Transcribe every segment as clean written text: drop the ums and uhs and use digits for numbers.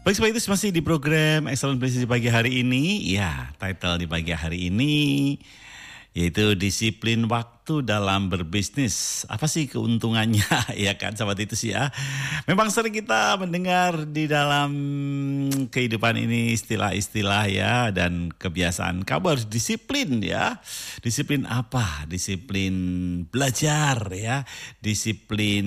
Baik, seperti itu masih di program Excellent Business di pagi hari ini. Ya, title di pagi hari ini yaitu disiplin waktu dalam berbisnis. Apa sih keuntungannya? Ya kan, sahabat itu sih ya. Memang sering kita mendengar di dalam kehidupan ini istilah-istilah ya dan kebiasaan. Kamu harus disiplin ya. Disiplin apa? Disiplin belajar ya. Disiplin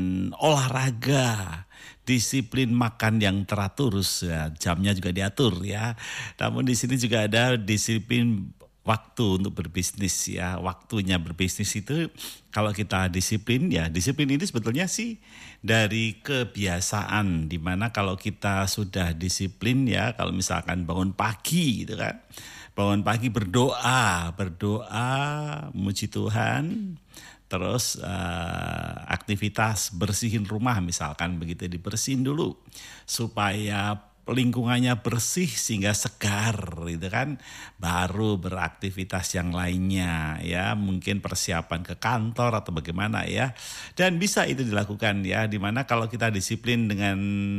olahraga. Disiplin makan yang teratur, ya, jamnya juga diatur ya. Namun di sini juga ada disiplin waktu untuk berbisnis ya. Waktunya berbisnis itu kalau kita disiplin ya, disiplin ini sebetulnya sih dari kebiasaan, dimana kalau kita sudah disiplin ya, kalau misalkan bangun pagi gitu kan, bangun pagi berdoa memuji Tuhan. Terus aktivitas bersihin rumah misalkan begitu, dibersihin dulu supaya lingkungannya bersih sehingga segar gitu kan, baru beraktivitas yang lainnya ya, mungkin persiapan ke kantor atau bagaimana ya. Dan bisa itu dilakukan ya, dimana kalau kita disiplin dengan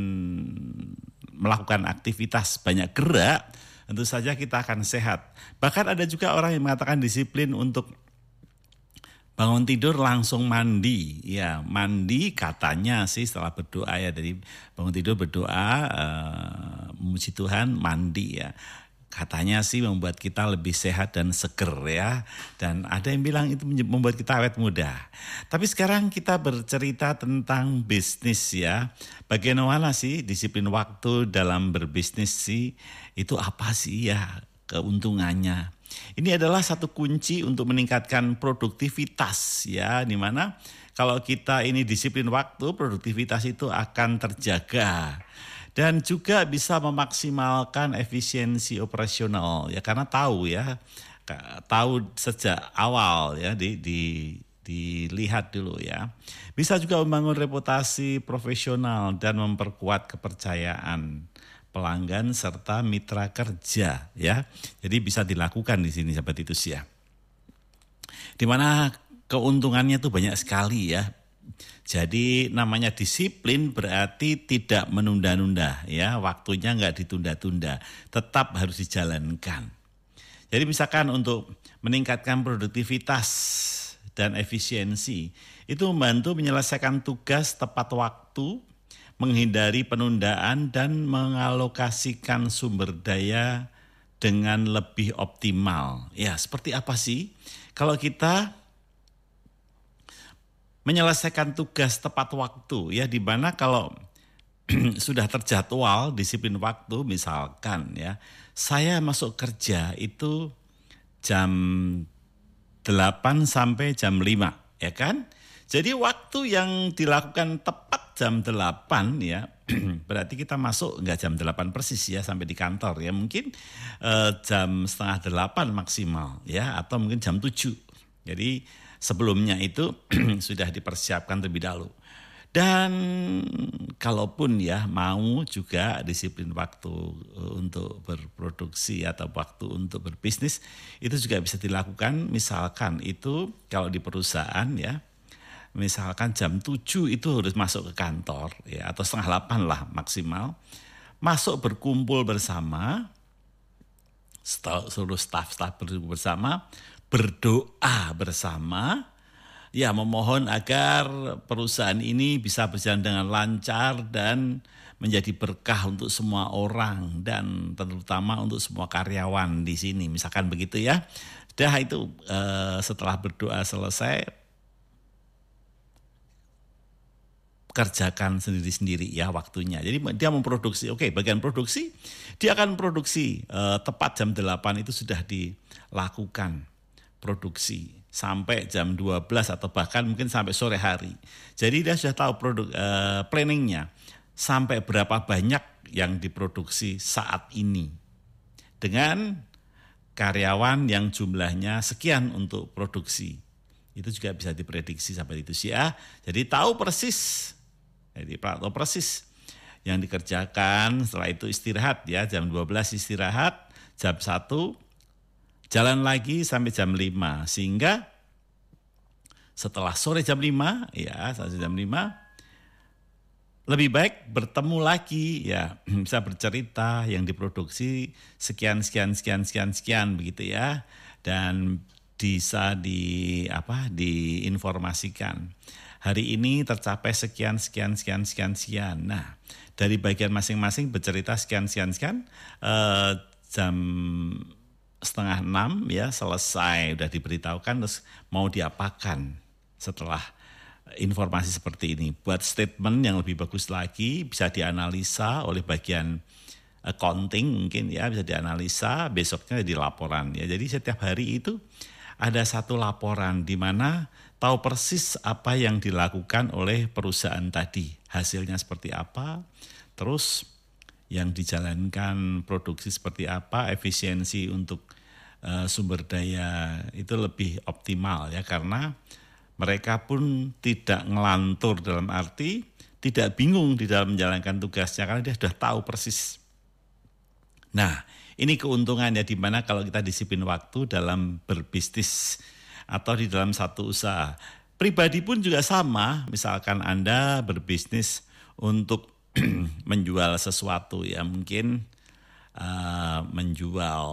melakukan aktivitas banyak gerak, tentu saja kita akan sehat. Bahkan ada juga orang yang mengatakan disiplin untuk bangun tidur langsung mandi, ya mandi katanya sih setelah berdoa ya, dari bangun tidur berdoa, memuji Tuhan, mandi ya. Katanya sih membuat kita lebih sehat dan seger ya. Dan ada yang bilang itu membuat kita awet muda. Tapi sekarang kita bercerita tentang bisnis ya. Bagaimana sih disiplin waktu dalam berbisnis sih? Itu apa sih ya keuntungannya? Ini adalah satu kunci untuk meningkatkan produktivitas ya, di mana kalau kita ini disiplin waktu, produktivitas itu akan terjaga dan juga bisa memaksimalkan efisiensi operasional ya, karena tahu sejak awal ya, dilihat dulu ya. Bisa juga membangun reputasi profesional dan memperkuat kepercayaan pelanggan serta mitra kerja ya. Jadi bisa dilakukan di sini sahabat itu sih ya. Di mana keuntungannya tuh banyak sekali ya. Jadi namanya disiplin berarti tidak menunda-nunda ya, waktunya nggak ditunda-tunda, tetap harus dijalankan. Jadi misalkan untuk meningkatkan produktivitas dan efisiensi, itu membantu menyelesaikan tugas tepat waktu, menghindari penundaan dan mengalokasikan sumber daya dengan lebih optimal. Ya, seperti apa sih? Kalau kita menyelesaikan tugas tepat waktu, ya, di mana kalau sudah terjadwal disiplin waktu, misalkan ya, saya masuk kerja itu jam 8 sampai jam 5, ya kan? Jadi waktu yang dilakukan tepat jam 8 ya, berarti kita masuk enggak jam 8 persis ya sampai di kantor ya, mungkin jam setengah 8 maksimal ya, atau mungkin jam 7. Jadi sebelumnya itu sudah dipersiapkan terlebih dahulu. Dan kalaupun ya mau juga disiplin waktu untuk berproduksi atau waktu untuk berbisnis, itu juga bisa dilakukan. Misalkan itu kalau di perusahaan ya, misalkan jam 7 itu harus masuk ke kantor ya, atau setengah 8 lah maksimal. Masuk berkumpul bersama, seluruh staf berkumpul bersama, berdoa bersama, ya memohon agar perusahaan ini bisa berjalan dengan lancar dan menjadi berkah untuk semua orang dan terutama untuk semua karyawan di sini. Misalkan begitu ya. Dah itu setelah berdoa selesai, kerjakan sendiri-sendiri ya waktunya. Jadi dia memproduksi, bagian produksi, dia akan produksi tepat jam 8 itu sudah dilakukan produksi sampai jam 12 atau bahkan mungkin sampai sore hari. Jadi dia sudah tahu planningnya sampai berapa banyak yang diproduksi saat ini. Dengan karyawan yang jumlahnya sekian untuk produksi. Itu juga bisa diprediksi sampai itu sih ya. Jadi tahu persis yang dikerjakan. Setelah itu istirahat ya, jam 12 istirahat, jam 1 jalan lagi sampai jam 5, sehingga setelah sore jam 5 ya, sampai jam 5 lebih baik bertemu lagi ya, bisa bercerita yang diproduksi sekian begitu ya, dan bisa diinformasikan. Hari ini tercapai sekian. Nah, dari bagian masing-masing bercerita sekian, jam 5:30 ya selesai, udah diberitahukan, terus mau diapakan setelah informasi seperti ini. Buat statement yang lebih bagus lagi, bisa dianalisa oleh bagian accounting mungkin ya, bisa dianalisa, besoknya di laporan ya. Jadi setiap hari itu ada satu laporan di mana tahu persis apa yang dilakukan oleh perusahaan tadi, hasilnya seperti apa, terus yang dijalankan produksi seperti apa, efisiensi untuk sumber daya itu lebih optimal ya, karena mereka pun tidak ngelantur, dalam arti tidak bingung di dalam menjalankan tugasnya karena dia sudah tahu persis. Nah, ini keuntungannya di mana kalau kita disiplin waktu dalam berbisnis atau di dalam satu usaha. Pribadi pun juga sama, misalkan Anda berbisnis untuk menjual sesuatu ya, mungkin menjual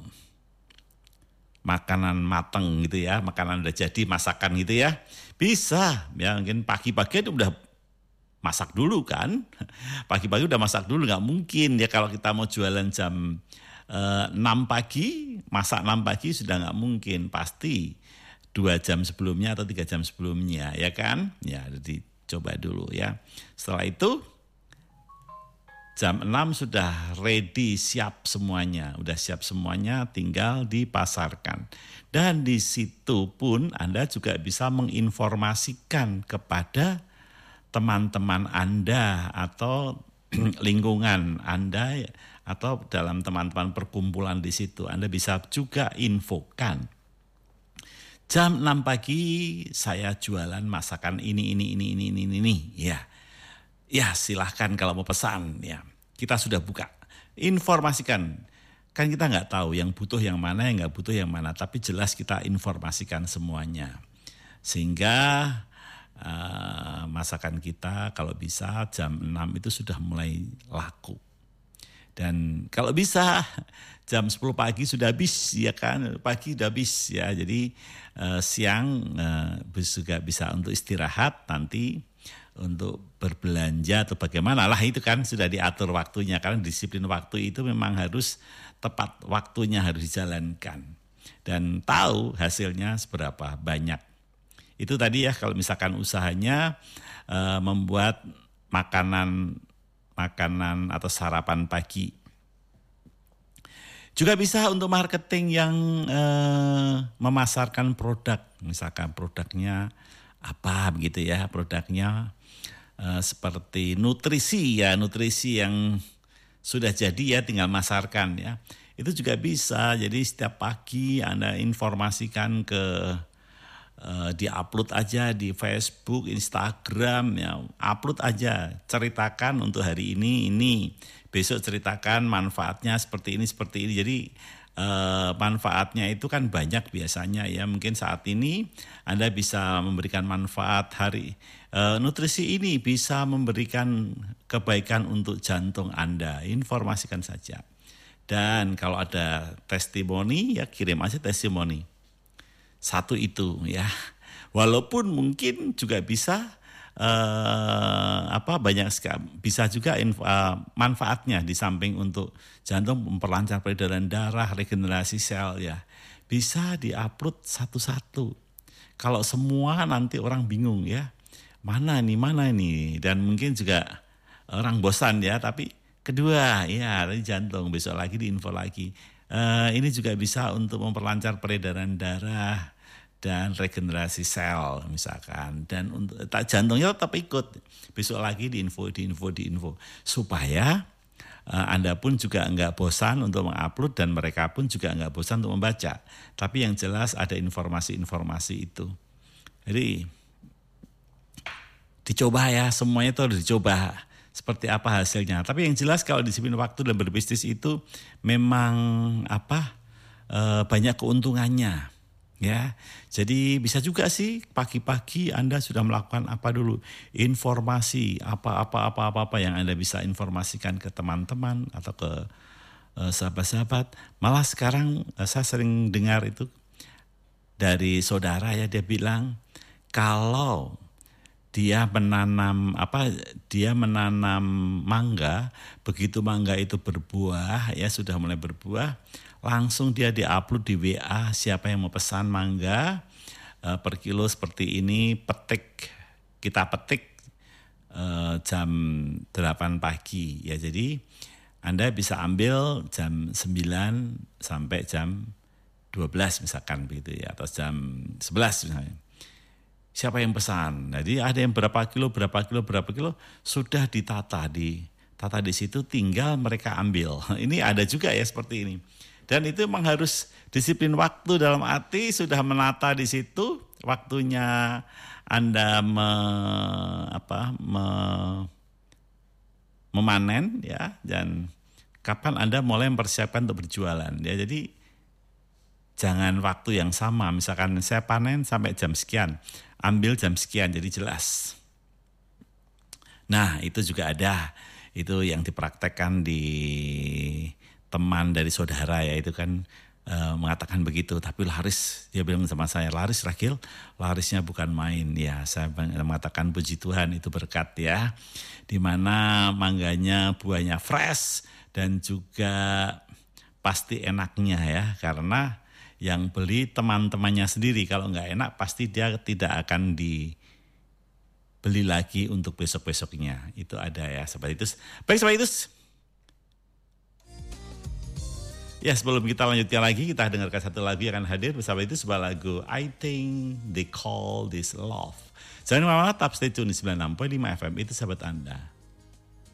makanan mateng gitu ya, makanan udah jadi, masakan gitu ya, bisa ya, mungkin pagi-pagi itu udah masak dulu kan, pagi-pagi udah masak dulu, nggak mungkin ya kalau kita mau jualan jam 6 pagi, masak 6 pagi sudah nggak mungkin, pasti 2 jam sebelumnya atau 3 jam sebelumnya ya kan, ya jadi coba dulu ya. Setelah itu jam 6 sudah ready, siap semuanya, tinggal dipasarkan. Dan di situ pun Anda juga bisa menginformasikan kepada teman-teman Anda atau lingkungan Anda atau dalam teman-teman perkumpulan di situ. Anda bisa juga infokan. Jam 6 pagi saya jualan masakan ini ya. Ya, silahkan kalau mau pesan ya. Kita sudah buka. Informasikan. Kan kita nggak tahu yang butuh yang mana, yang nggak butuh yang mana. Tapi jelas kita informasikan semuanya. Sehingga masakan kita kalau bisa jam 6 itu sudah mulai laku. Dan kalau bisa jam 10 pagi sudah habis ya kan, pagi sudah habis ya. Jadi siang juga bisa untuk istirahat, nanti untuk berbelanja atau bagaimana lah, itu kan sudah diatur waktunya, karena disiplin waktu itu memang harus tepat waktunya, harus dijalankan dan tahu hasilnya seberapa banyak. Itu tadi ya kalau misalkan usahanya membuat makanan atau sarapan pagi. Juga bisa untuk marketing yang memasarkan produk, misalkan produknya apa begitu ya, produknya seperti nutrisi yang sudah jadi ya, tinggal masarkan ya. Itu juga bisa. Jadi setiap pagi Anda informasikan di-upload aja di Facebook, Instagram ya, upload aja, ceritakan untuk hari ini, besok ceritakan manfaatnya seperti ini. Jadi manfaatnya itu kan banyak biasanya ya. Mungkin saat ini Anda bisa memberikan manfaat nutrisi ini bisa memberikan kebaikan untuk jantung Anda, informasikan saja. Dan kalau ada testimoni ya kirim aja testimoni. Satu itu ya. Walaupun mungkin juga bisa banyak sekali, bisa juga manfaatnya di samping untuk jantung, memperlancar peredaran darah, regenerasi sel ya. Bisa diupload satu-satu. Kalau semua nanti orang bingung ya. Mana ini, dan mungkin juga orang bosan ya, tapi kedua ya tadi jantung, besok lagi diinfo lagi. Ini juga bisa untuk memperlancar peredaran darah dan regenerasi sel misalkan, dan untuk jantungnya tetap ikut, besok lagi diinfo supaya Anda pun juga enggak bosan untuk mengupload dan mereka pun juga enggak bosan untuk membaca. Tapi yang jelas ada informasi-informasi itu. Jadi dicoba ya, semuanya itu harus dicoba seperti apa hasilnya. Tapi yang jelas kalau disiplin waktu dan berbisnis itu memang banyak keuntungannya. Ya, jadi bisa juga sih pagi-pagi Anda sudah melakukan apa dulu? Informasi apa yang Anda bisa informasikan ke teman-teman atau ke sahabat-sahabat. Malah sekarang saya sering dengar itu dari saudara ya, dia bilang kalau dia menanam mangga, begitu mangga itu berbuah ya, sudah mulai berbuah, langsung dia diupload di WA siapa yang mau pesan mangga per kilo seperti ini, kita petik jam 8 pagi ya. Jadi Anda bisa ambil jam 9 sampai jam 12 misalkan begitu ya, atau jam 11 misalnya. Siapa yang pesan? Jadi ada yang berapa kilo sudah ditata di situ, tinggal mereka ambil. Ini ada juga ya seperti ini. Dan itu memang harus disiplin waktu, dalam arti sudah menata di situ waktunya Anda memanen ya, dan kapan Anda mulai mempersiapkan untuk berjualan ya. Jadi jangan waktu yang sama, misalkan saya panen sampai jam sekian, ambil jam sekian, jadi jelas. Nah, itu juga ada. Itu yang dipraktekkan di teman dari saudara ya, itu kan mengatakan begitu. Tapi laris, dia bilang sama saya, laris Ragil, larisnya bukan main. Ya, saya mengatakan puji Tuhan itu berkat ya. Dimana mangganya, buahnya fresh dan juga pasti enaknya ya, karena yang beli teman-temannya sendiri. Kalau nggak enak pasti dia tidak akan dibeli lagi untuk besok-besoknya. Itu ada ya, seperti itu. Baik, seperti itu. Ya, sebelum kita lanjutkan lagi, kita dengarkan satu lagu yang akan hadir bersama itu, sebuah lagu I Think They Call This Love. Jangan kemana-mana, tetap stay tune di 96.5 FM, itu sahabat Anda.